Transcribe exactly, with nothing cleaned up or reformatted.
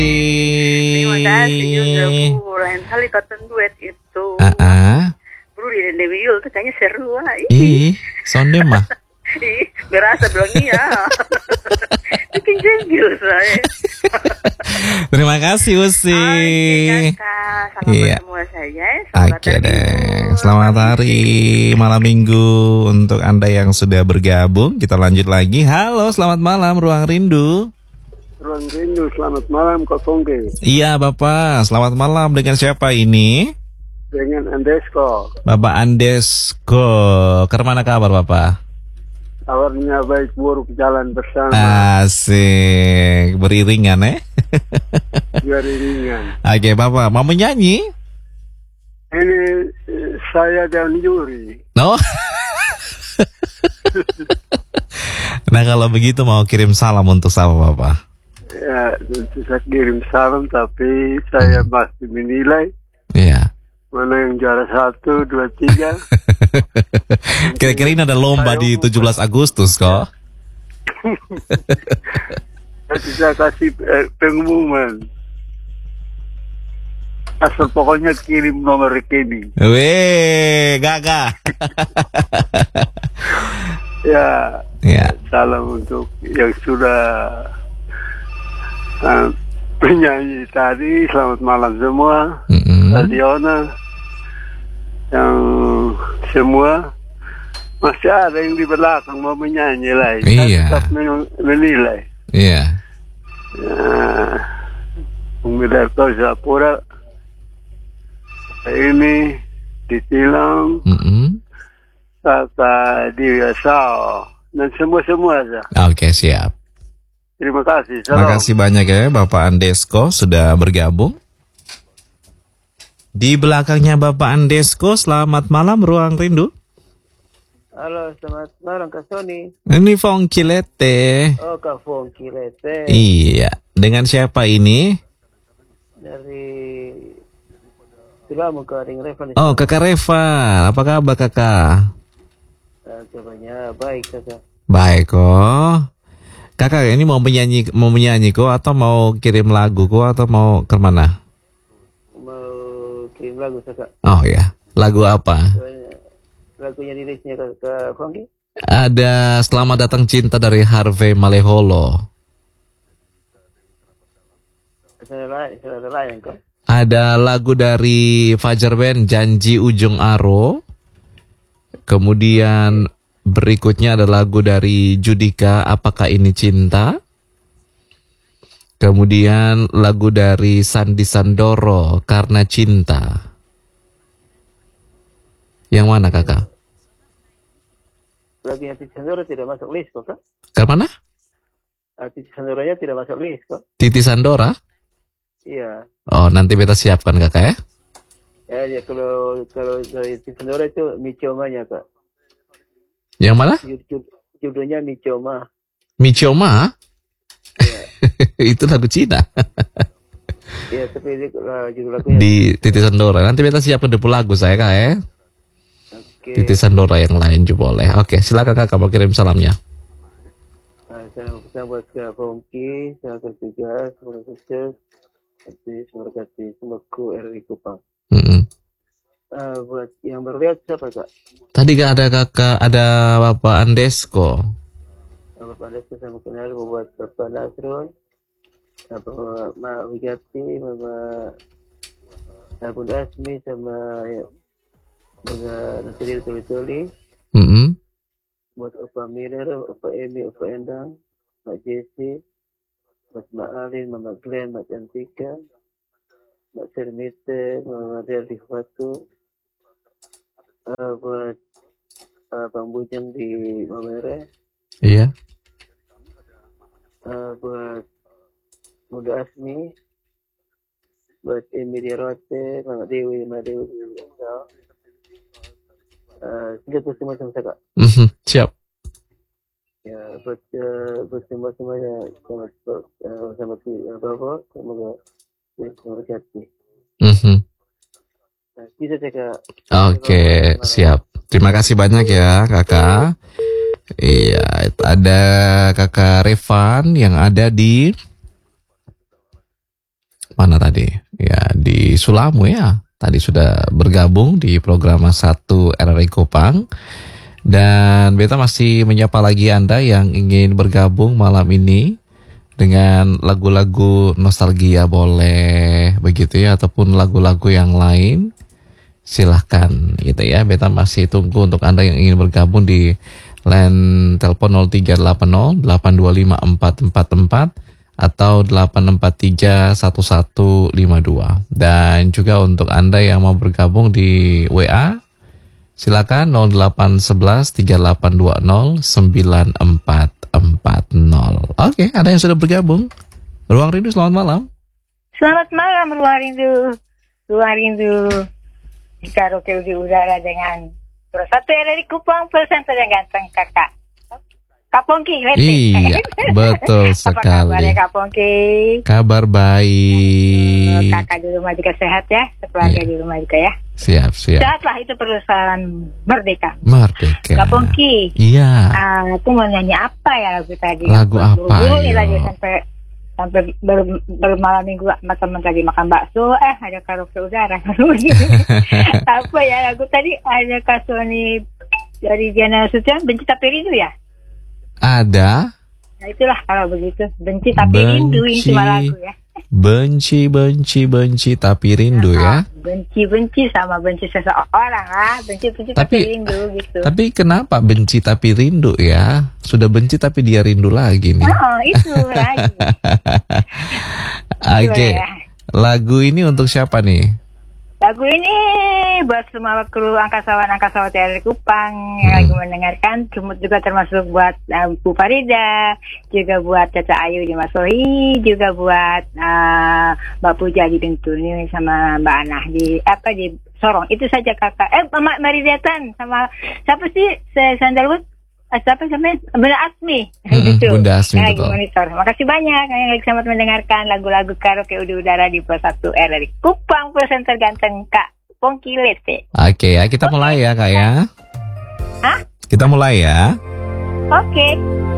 Terima kasih juga Bu. Lain kali tonton duet itu. Ah, uh-uh. Bro dan Dewi Yul tuh kayaknya seru lah. Ih, sonde mah. Ih, berasa bilang iya. Bikin jengkel saya. Terima kasih Usi. Oke kakak, salam iya. buat semua saja. Oke deh, selamat hari malam minggu untuk Anda yang sudah bergabung. Kita lanjut lagi. Halo, selamat malam Ruang Rindu. Ruang Rindu, selamat malam Kak Fongke. Iya Bapak, selamat malam. Dengan siapa ini? Dengan Andesko. Bapak Andesko, kemana kabar Bapak? Kabarnya baik buruk, jalan bersama. Asik, beriringan eh? Beriringan. Oke Bapak, mau menyanyi? Ini saya dan Yuri. No? Nah kalau begitu mau kirim salam untuk siapa Bapak? Ya, tentu saya kirim salam, tapi saya hmm. masih menilai. Iya. Mana yang juara satu, dua, tiga. Kira-kira ini ada lomba di tujuh belas Agustus kok. Nanti saya kasih eh, pengumuman. Asal pokoknya kirim nomor rekening. Weh, gagah. Ya, ya, salam untuk yang sudah uh, penyanyi tadi. Selamat malam semua. Mm-hmm. Adiona. Yang semua masih ada yang di belakang mau menyanyi lagi. Iya. Tetap menilai. Iya. Nah, Umbidarto Zapura ini ditilang. Mm-hmm. Kata Dia Sao dan semua-semua aja. Oke, siap. Terima kasih. Salam. Terima kasih banyak ya Bapak Andesko sudah bergabung. Di belakangnya Bapak Andesko, selamat malam Ruang Rindu. Halo, selamat malam Kak Sony. Ini Fong Kilete. Oh, Kak Fong Kilete. Iya, dengan siapa ini? Dari Sulamu Kak Reva. Oh, Kakak Reva. Apa kabar Kakak? Kabarnya baik Kakak. Baik kok. Kakak ini mau menyanyi mau menyanyi kok atau mau kirim lagu kok atau mau ke mana? Mau kirim lagu Kakak. Oh ya, lagu apa? Lagunya rilisnya Kak Fongki? Ada Selamat Datang Cinta dari Harvey Maleholo. Ada lain kok. Ada lagu dari Fajar Band Janji Ujung Aro. Kemudian berikutnya ada lagu dari Judika Apakah Ini Cinta. Kemudian lagu dari Sandi Sandoro Karena Cinta. Yang mana Kakak? Lagu Titi Sandoro tidak masuk list kok Kak. Ke mana? Titi Sandoronya tidak masuk list kok. Titi Sandora? Iya. Oh nanti beta siapkan Kakak ya. Ya, ya kalau kalau dari Titi Sandoro itu Michomanya Kak. Yang mana? Jud, judulnya Michoma. Michoma? Ya. Itu lagu Cina. Iya, tapi ini uh, judul lagunya di Titi Sandora. Nanti beta siapkan dulu lagu saya Kak ya. Oke. Titi Sandora yang lain juga boleh. Oke, silakan Kakak mau kirim salamnya. Nah, saya buat Kak Fongki, saya ketiga, semoga sukses. Semoga kasih semoga R I Kupang. Mm-hmm. Uh, buat yang baru lihat siapa Kak? Tadi gak ada Kakak, ada Bapak Andesko. Bapak Andesko saya mau kenal buat Bapak Nasrul, Bapak Ma Wigati, Mama Bunda Asmi sama ya, Bunda Nasir Tuli-Tuli. Mm-hmm. Buat Opa Miller, Opa Emi, Opa Endang, Mak Jesse, Mas Mak Alin, Mama Glenn, Mak Cantika, Mak Sermite, Mama Delhi Fatu, uh, buat uh, Bang Bujang di Mamere. Iya. Uh, buat Muda Asmi, buat Emilia Rote, Mama Dewi, Mama Dewi, uh, segitu semua sama Kak. Mm-hmm. Siap. Ya, buat uh, buat semua semuanya sama uh, sama si uh, Bapak, semoga semoga hati. Mm-hmm. Nah, bisa Kak. Oke, siap. Terima kasih banyak ya Kakak. Iya, ada Kakak Revan yang ada di mana tadi? Ya, di Sulamu ya. Tadi sudah bergabung di program satu R R I Kupang. Dan beta masih menyapa lagi Anda yang ingin bergabung malam ini dengan lagu-lagu nostalgia boleh begitu ya, ataupun lagu-lagu yang lain. Silahkan gitu ya. Beta masih tunggu untuk Anda yang ingin bergabung di line telepon nol tiga delapan nol delapan dua lima empat empat empat atau delapan empat tiga satu satu lima dua. Dan juga untuk Anda yang mau bergabung di W A, silakan nol delapan satu satu tiga delapan dua nol sembilan empat empat nol. Oke, ada yang sudah bergabung. Ruang Rindu, selamat malam. Selamat malam Ruang Rindu. Ruang Rindu di karaoke di udara dengan Pro satu dari Kupang, presenter yang ganteng kakak Kak Pongki. Iya, betul sekali. Apa kabarnya Kak Pongki? Kabar baik. Kakak di rumah juga sehat ya, keluarga Iya. di rumah juga ya. Siap, siap. Sehatlah, itu perusahaan merdeka. Merdeka. Kak Pongki, Iya. ah, aku mau nyanyi apa ya lagu tadi? Lagu apa, Buru-buru nih ayo? lagi sampai sampai ber, bermalam minggu sama teman tadi makan bakso, eh ada karaoke udara. Apa ya lagu tadi? Ada Kak Sony dari Diana Sution, Benci Tapi Rindu ya? Ada. Nah itulah kalau begitu, benci tapi rindu, ini cuma lagu ya. Benci, benci, benci tapi rindu ya. Benci-benci sama benci seseorang ah, benci-benci tapi, Tapi- rindu gitu. Tapi kenapa benci tapi rindu ya? Sudah benci tapi dia rindu lagi nih. Oh itu lagi. Oke. ya. Lagu ini untuk siapa nih? Lagu ini buat semua kru angkasawan-angkasawan T R I Kupang yang Hmm. lagi mendengarkan, Cumut juga termasuk buat uh, Bu Farida, juga buat Caca Ayu di Masohi, juga buat uh, Mbak Puja di Bintuni sama Mbak Anah di apa di Sorong. Itu saja kakak. Eh Mbak Maridetan sama siapa sih Se- Sandalwood? Eh, siapa sampai Bunda Asmi. Mm-mm, Gitu. Bunda Asmi, Yang lagi betul. monitor. Makasih banyak yang lagi selamat mendengarkan lagu-lagu karaoke di udara di Pro satu R R I Kupang, presenter ganteng Kak Pongki Lete. Oke ya, kita mulai ya Kak ya. Hah? Kita mulai ya. Oke.